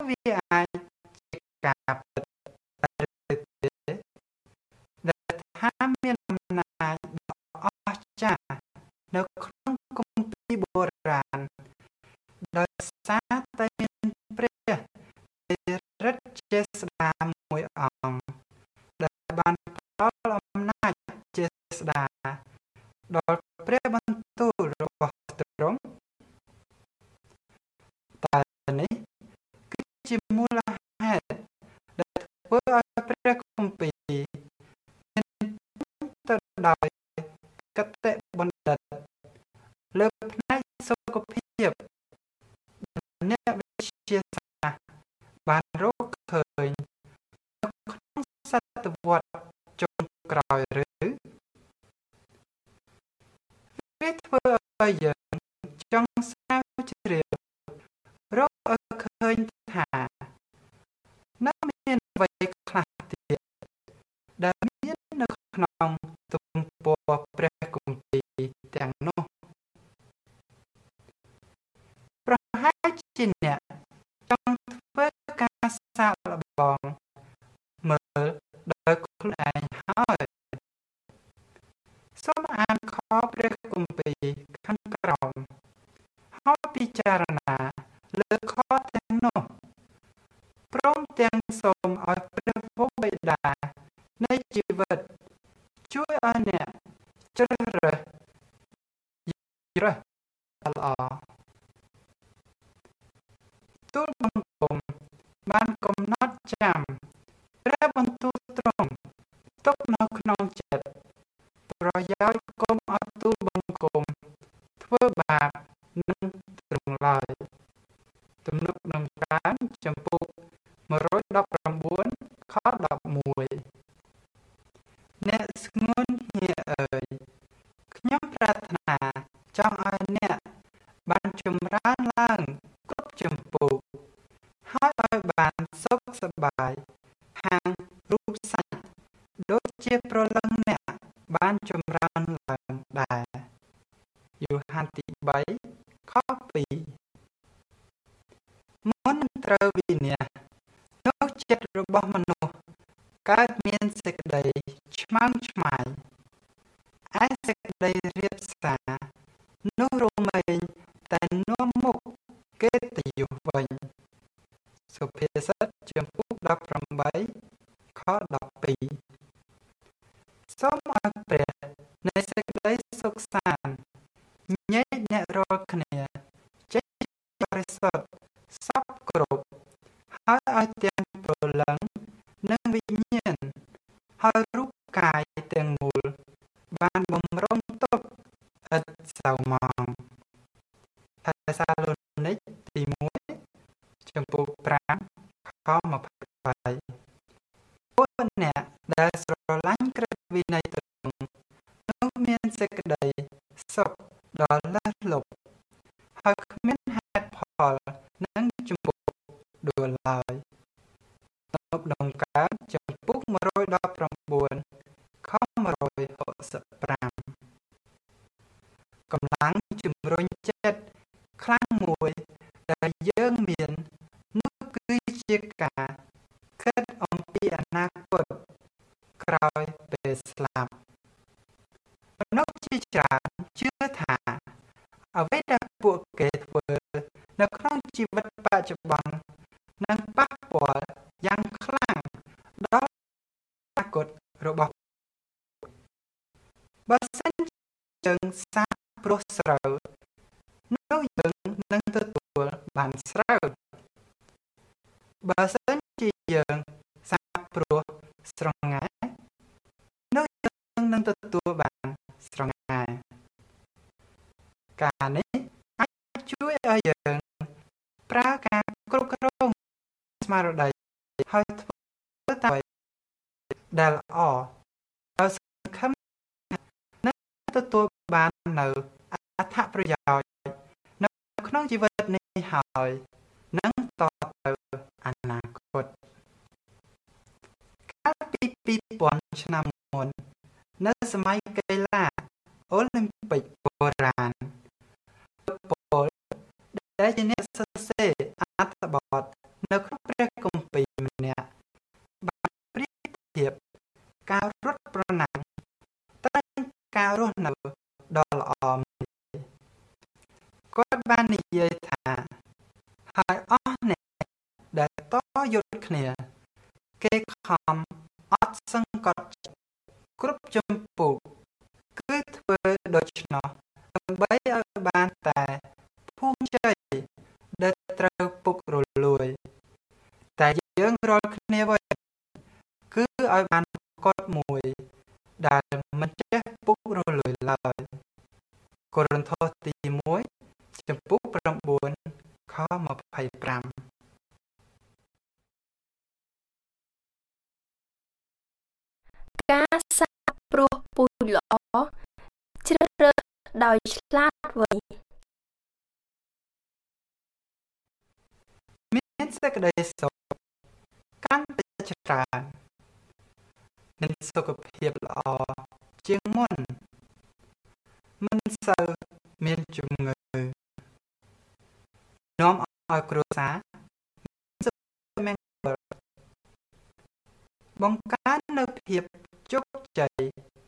វាអាចជាការពិតឬទេដែលថាមានអំណាចដ៏អស្ចារ្យនៅក្នុងគម្ពីរបុរាណដោយសារតែមានព្រះរិទ្ធជាស្ដាមួយអង្គដែលបានផ្ដល់អំណាចជាស្ដាដល់ព្រះបន្ទូលរបស់ទ្រង់តែនេះគឺជាមូលហេតុដែលធ្វើឲ្យព្រះគម្ពីរមានទៅដោយកតេបណ្ឌិតលើផ្នែកសុខភាពអ្នកវិទ្យាសាស្ត្របានរកឃើញនៅក្នុងសតវត្សចុងក្រោយឬវាធ្វើឲ្យយើងចង់ស្រាវជ្រាវរកឲ្យឃើញថានៅមានអ្វីខ្លះទៀតដែលមាននៅក្នុងទំព័រព្រះគម្ពីរទាំងនោះប្រហែលជាអ្នកចង់ធ្វើការសាកល្បងមើលដោយខ្លួនឯងហើយសូមអានខព្រះគម្ពីរខាងក្រោមហើយពិចារណាលើខទាំងនោះព្រមទាំងសូមឲ្យព្រះវរបិតានៃជីវិតជួយឲ្យអ្នកជ្រើសរើសល្អទូលបង្គំបានកំណត់ចាំព្រះបន្ទូលទ្រង់ទុកនៅក្នុងចិត្តប្រយោជន៍កុំឲ្យទូលបង្គំធ្វើបាបនឹងទ្រង់ឡើយទំនុកដំកើងចំពុក119ខ11អ្នកស្ងួនហៀអើយខ្ញុំប្រាថ្នាចង់ឲ្យអ្នកបានចម្រើនឡើងគ្រប់ចម្ពោះហើយឲ្យបានសុខសប្បាយខាងរូបសាច់ដូចជាប្រលឹងអ្នកបានចម្រើនឡើងដែរយូហានទី3ខ2មុននឹងត្រូវវិនិច្ឆ័យនោះចិត្តរបស់មនុស្សកើតមានសេចក្តីឆ្មើងឆ្មៃឯសេចក្តីរៀបសារនោះរមែងតែនាំមុខកិត្តិយសវិញសុភាសិតចំពុក18ខ12សូមឲ្យព្រះនៃសេចក្តីសុខសាន្តញែកអ្នករាល់គ្នាចេញបរិសុទ្ធសពគ្រប់ហើយឲ្យទាំងព្រលឹងនិងវិញ្ញាណហើយរូបកាយទាំងមូលបានបំរុងទុកឥតសៅហ្មងថេសាឡូនីកទី1ចំពុក5ខ20ពួកអ្នកដែលស្រឡាញ់ក្រឹតវិន័យទ្រង់នោះមានសេចក្តីសុខដ៏លើសលប់ហើយគ្មានហេតុផលនឹងជំពុកដួលឡើយទំនុកដំកើងចំពុក119ខ165កម្លាំងជំរុញចិត្តខ្លាំងមួយដែលយើងមាននោះគឺជាការគិតអំពីអនាគតក្រោយពេលស្លាប់មនុស្សជាច្រើនជឿថាអ្វីដែលពួកគេធ្វើនៅក្នុងជីវិតបច្ចុប្បន្ននឹងប៉ះពាល់យ៉ាងខ្លាំងដល់អនាគតរបស់បើសិនយើងសាកព្រោះស្រូវនោះយើងនឹងទទួលបានស្រូវបើសិនជាយើងសាកព្រោះស្រងានោះយើងនឹងទទួលបានស្រងាការនេះអាចជួយឲ្យយើងប្រើការគ្រប់គ្រងស្មារតីហើយធ្វើតាមដែលល្អដោយសង្ឃឹមនឹងទទួលបាននៅអត្ថប្រយោជន៍នៅក្នុងជីវិតនេះហើយនឹងតទៅអនាគតកាលពី2000ឆ្នាំមុននៅសម័យកីឡាអូឡ িম্প ពិកបុរាណពលដែលជាអ្នកសរសេរអត្ថបទនៅក្នុងហើយអស់អ្នកដែលតយុទ្ធគ្នាគេខំអត់សង្កត់ចិត្តគ្រប់ជំពូកគឺធ្វើដូច្នោះដើម្បីឲ្យបានតែភូមិជ័យដែលត្រូវពុករលួយតែយើងរាល់គ្នាវិញគឺឲ្យបានកត់មួយដែលមិនចេះពុករលួយឡើយកូរិនថូសទី1ចំពុក9ខ25 ការសាកព្រោះពូជល្អជ្រើសរើសដោយឆ្លាតវៃមានសេចក្តីសុខកាន់តែច្រើនមានសុខភាពល្អជាងមុនមិនសូវមានជំងឺនាំឲ្យគ្រួសារសុខមង្គលបង្កើននូវភាពជោគជ័យ